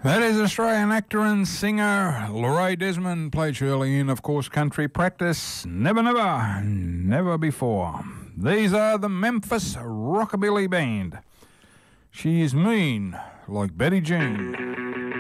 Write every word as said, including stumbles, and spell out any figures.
That is Australian actor and singer Lorraine Desmond, played Shirley in, of course, Country Practice, Never Never, Never Before. These are the Memphis Rockabilly Band. She is mean like Betty Jean.